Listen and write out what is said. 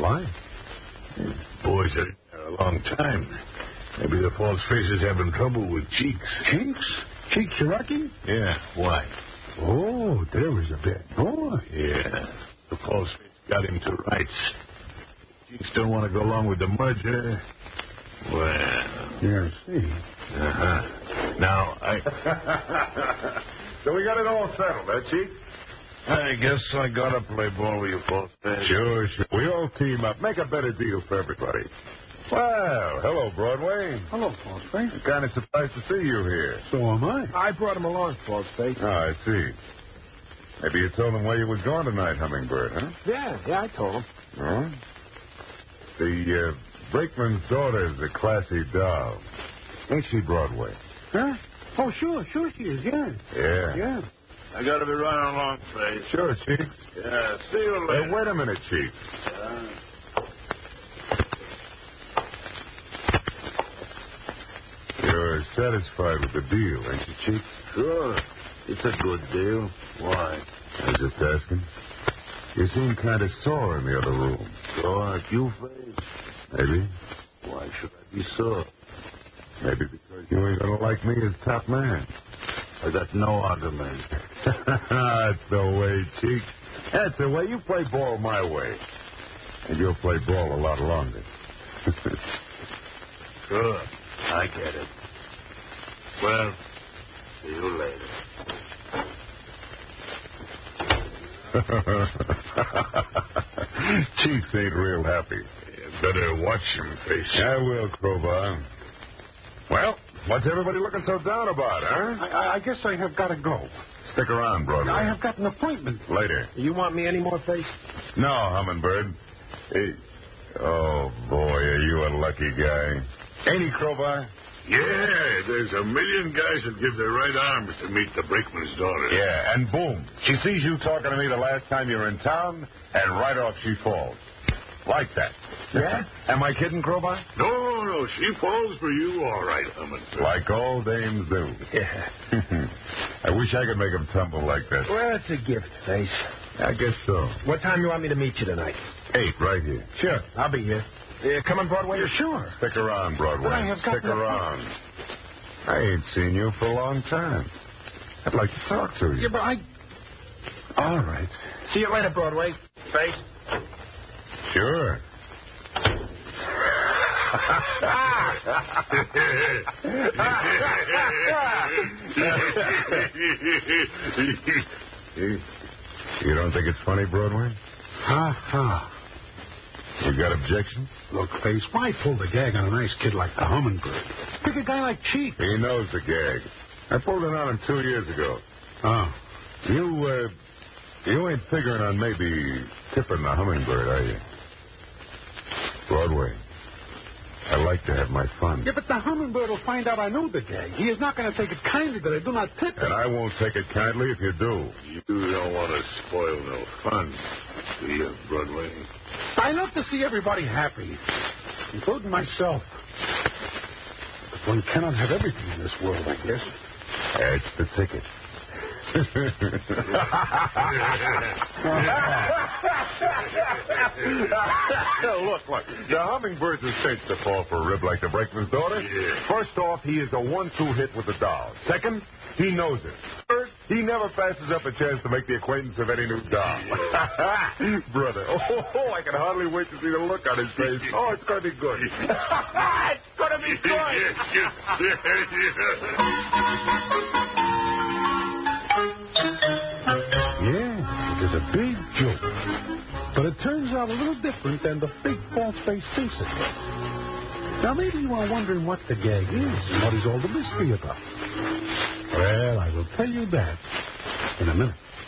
Why? Boys are in there a long time. Maybe the false face's having trouble with Cheeks. Cheeks? Cheeks Cherokee? Yeah, why? Oh, there was a bit. Oh, yeah. The false face got him to rights. Cheeks don't want to go along with the merger. Well. Yeah, I see. Uh-huh. Now, So we got it all settled, Cheeks? I guess I gotta play ball with you, false face. Sure. We all team up. Make a better deal for everybody. Well, hello, Broadway. Hello, False Face. I'm kind of surprised to see you here. So am I. I brought him along, False Face. Oh, I see. Maybe you told him where you was going tonight, Hummingbird, huh? Yeah, I told him. Oh? The Brakeman's daughter's a classy doll. Ain't she, Broadway? Huh? Oh, sure she is, yeah. Yeah. Yeah. I gotta be running along, face. Sure, Cheeks. Yeah, see you later. Hey, wait a minute, Cheeks. You're satisfied with the deal, ain't you, Cheeks? Sure. It's a good deal. Why? I was just asking. You seem kind of sore in the other room. Sore like you, face? Maybe. Why should I be sore? Maybe because you ain't gonna like me as top man. I got no argument. That's the way, Cheeks. That's the way. You play ball my way. And you'll play ball a lot longer. Sure. I get it. Well, see you later. Cheeks ain't real happy. You better watch him, face. I will, Crowbar. Well, what's everybody looking so down about, huh? I guess I have got to go. Stick around, Broadway. I have got an appointment. Later. You want me any more, Face? No, Hummingbird. Hey. Oh, boy, are you a lucky guy. Ain't he, Crowbar? Yeah, there's a million guys that give their right arms to meet the Brakeman's daughter. Yeah, and boom. She sees you talking to me the last time you were in town, and right off she falls. Like that. Yeah? Am I kidding, Crowbar? No, she falls for you all right, Hummingbird. Like all dames do. Yeah. I wish I could make them tumble like that. Well, it's a gift, Face. I guess so. What time you want me to meet you tonight? 8, right here. Sure, I'll be here. Coming Broadway? Yeah, sure. Stick around, Broadway. But I have got Stick around. I ain't seen you for a long time. I'd like to talk to you. Yeah, but all right. See you later, Broadway. Face. Sure. You don't think it's funny, Broadway? Ha. You got objections? Look, Face, why pull the gag on a nice kid like the Hummingbird? Pick a guy like Cheeks. He knows the gag. I pulled it on him 2 years ago. Oh. You ain't figuring on maybe tipping the Hummingbird, are you? Broadway, I like to have my fun. Yeah, but the Hummingbird will find out I know the gag. He is not going to take it kindly that I do not tip him. And I won't take it kindly if you do. You don't want to spoil no fun, do you, Broadway? I love to see everybody happy, including myself. But one cannot have everything in this world, I guess. That's the ticket. Look. The Hummingbird's a cinch to fall for a rib like the Brakeman's daughter. Yeah. First off, he is a 1-2 hit with the doll. Second, he knows it. Third, he never passes up a chance to make the acquaintance of any new doll. Brother, I can hardly wait to see the look on his face. Oh, it's going to be good. It's going to be good. Yeah, it is a big joke. But it turns out a little different than the big false face thinks it will. Now, maybe you are wondering what the gag is and what is all the mystery about. Well, I will tell you that in a minute.